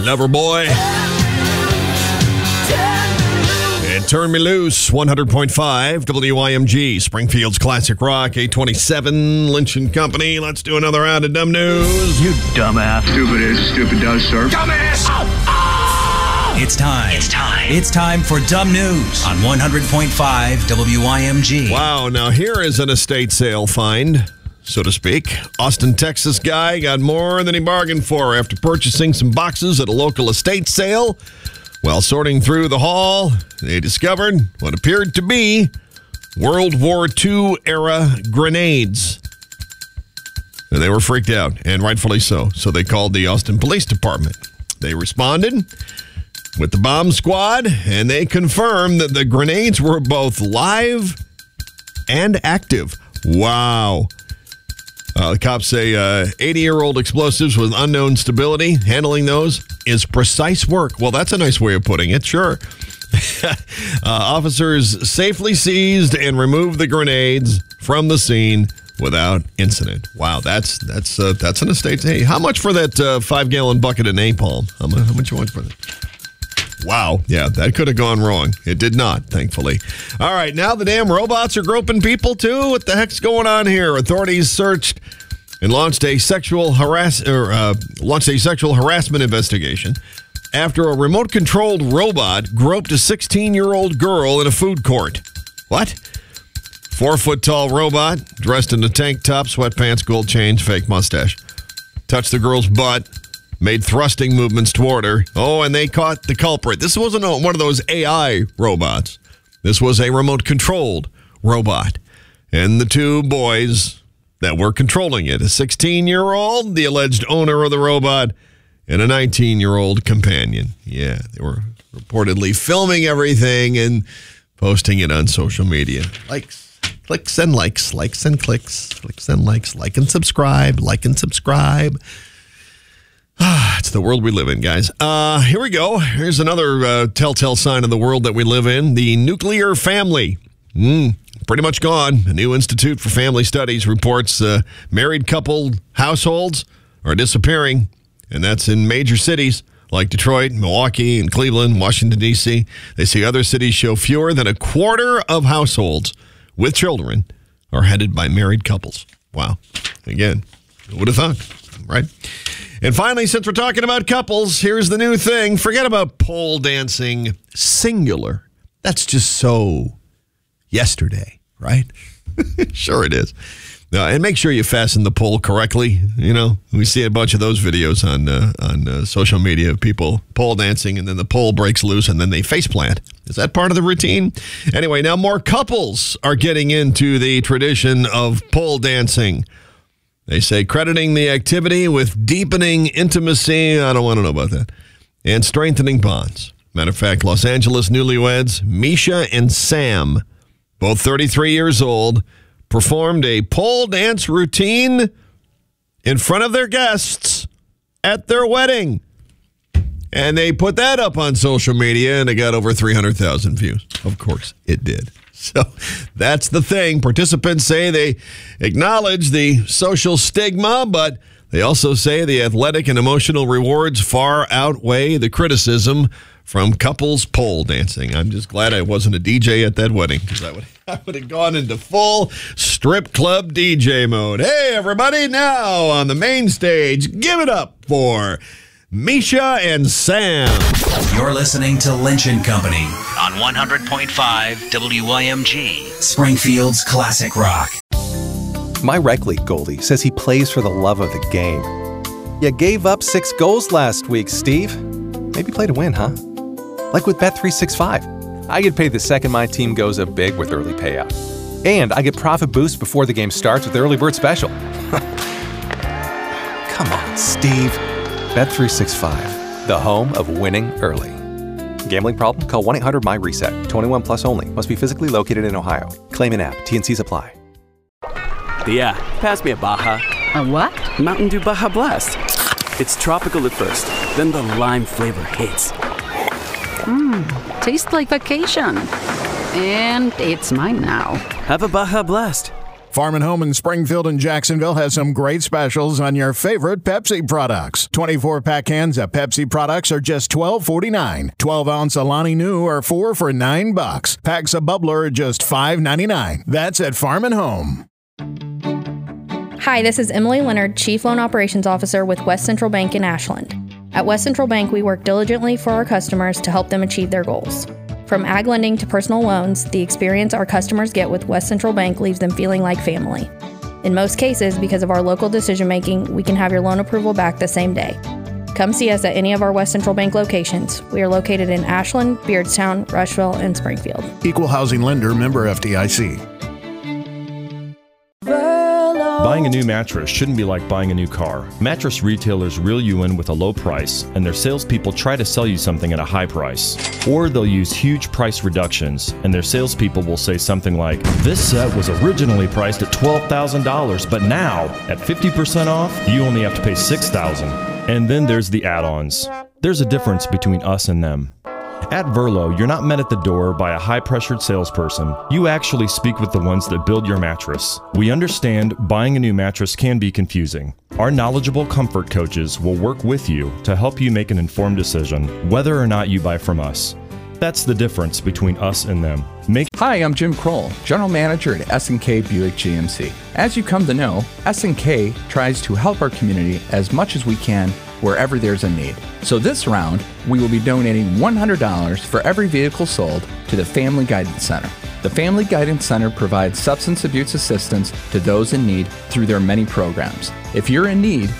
Loverboy. And Turn Me Loose, 100.5 WIMG, Springfield's Classic Rock, 827, Lynch & Company. Let's do another round of dumb news. You dumbass. Stupid is, stupid does, sir. Dumbass! It's time for Dumb News on 100.5 WIMG. Wow, now here is an estate sale find, so to speak. Austin, Texas guy got more than he bargained for after purchasing some boxes at a local estate sale. While sorting through the haul, they discovered what appeared to be World War II-era grenades. And they were freaked out, and rightfully so. So they called the Austin Police Department. They responded with the bomb squad, and they confirmed that the grenades were both live and active. Wow. The cops say 80-year-old explosives with unknown stability. Handling those is precise work. Well, that's a nice way of putting it, sure. Officers safely seized and removed the grenades from the scene without incident. Wow, that's an estate. Hey, how much for that 5-gallon bucket of napalm? How much you want for that? Wow, yeah, that could have gone wrong. It did not, thankfully. All right, now the damn robots are groping people too. What the heck's going on here? Authorities searched and launched a sexual harassment investigation after a remote-controlled robot groped a 16-year-old girl in a food court. What? 4-foot-tall robot dressed in a tank top, sweatpants, gold chains, fake mustache. Touched the girl's butt. Made thrusting movements toward her. Oh, and they caught the culprit. This wasn't one of those AI robots. This was a remote-controlled robot. And the two boys that were controlling it, a 16-year-old, the alleged owner of the robot, and a 19-year-old companion. Yeah, they were reportedly filming everything and posting it on social media. Likes, clicks and likes, likes and clicks, clicks and likes, like and subscribe, like and subscribe. It's the world we live in, guys. Here we go. Here's another telltale sign of the world that we live in. The nuclear family. Pretty much gone. A new Institute for Family Studies reports married couple households are disappearing, and that's in major cities like Detroit, Milwaukee, and Cleveland, Washington, D.C. They say other cities show fewer than a quarter of households with children are headed by married couples. Wow. Again, who would have thought, right? And finally, since we're talking about couples, here's the new thing. Forget about pole dancing singular. That's just so yesterday, right? Sure it is. And make sure you fasten the pole correctly. You know, we see a bunch of those videos on social media of people pole dancing, and then the pole breaks loose, and then they faceplant. Is that part of the routine? Anyway, now more couples are getting into the tradition of pole dancing. They say crediting the activity with deepening intimacy. I don't want to know about that. And strengthening bonds. Matter of fact, Los Angeles newlyweds, Misha and Sam, both 33 years old, performed a pole dance routine in front of their guests at their wedding. And they put that up on social media, and it got over 300,000 views. Of course, it did. So that's the thing. Participants say they acknowledge the social stigma, but they also say the athletic and emotional rewards far outweigh the criticism from couples pole dancing. I'm just glad I wasn't a DJ at that wedding, because I would have gone into full strip club DJ mode. Hey, everybody, now on the main stage, give it up for Misha and Sam. You're listening to Lynch & Company on 100.5 WIMG, Springfield's Classic Rock. My rec league goalie says he plays for the love of the game. You gave up 6 goals last week, Steve. Maybe play to win, huh? Like with Bet365. I get paid the second my team goes up big with early payout. And I get profit boost before the game starts with the early bird special. Come on, Steve. Bet365, the home of winning early. Gambling problem? Call 1-800-MY-RESET. 21 plus only. Must be physically located in Ohio. Claim in app. T&Cs apply. Yeah, pass me a Baja. A what? Mountain Dew Baja Blast. It's tropical at first, then the lime flavor hits. Tastes like vacation. And it's mine now. Have a Baja Blast. Farm and Home in Springfield and Jacksonville has some great specials on your favorite Pepsi products. 24-pack cans of Pepsi products are just $12.49. 12-ounce Alani Nu are $4 for $9. Packs of Bubbler are just $5.99. That's at Farm and Home. Hi, this is Emily Leonard, Chief Loan Operations Officer with West Central Bank in Ashland. At West Central Bank, we work diligently for our customers to help them achieve their goals. From ag lending to personal loans, the experience our customers get with West Central Bank leaves them feeling like family. In most cases, because of our local decision-making, we can have your loan approval back the same day. Come see us at any of our West Central Bank locations. We are located in Ashland, Beardstown, Rushville, and Springfield. Equal housing lender, member FDIC. Buying a new mattress shouldn't be like buying a new car. Mattress retailers reel you in with a low price, and their salespeople try to sell you something at a high price. Or they'll use huge price reductions, and their salespeople will say something like, "This set was originally priced at $12,000, but now, at 50% off, you only have to pay $6,000. And then there's the add-ons. There's a difference between us and them. At Verlo, you're not met at the door by a high-pressured salesperson. You actually speak with the ones that build your mattress. We understand buying a new mattress can be confusing. Our knowledgeable comfort coaches will work with you to help you make an informed decision, whether or not you buy from us. That's the difference between us and them. Hi, I'm Jim Kroll, General Manager at S&K Buick GMC. As you come to know, S&K tries to help our community as much as we can wherever there's a need. So this round, we will be donating $100 for every vehicle sold to the Family Guidance Center. The Family Guidance Center provides substance abuse assistance to those in need through their many programs. If you're in need,